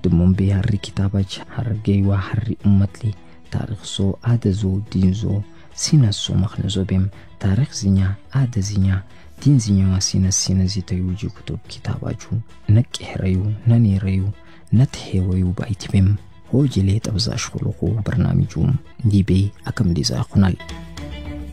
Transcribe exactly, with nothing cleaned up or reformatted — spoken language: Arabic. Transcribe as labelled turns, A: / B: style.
A: دمون بي هري كتابج هرقي وحري أمتلي تاريخ زو آده زو دين زو سينا زو مخنزو بيم تاريخ زينيا آده زينيا دين زينيا وسينا سينا زيتا يوجي كتب كتاباجو نك إحريو ناني ريو نتحيويو بايتي بيم هو جليت أبزاش خلقو برنامجوم دي بي أكم دي زاخنال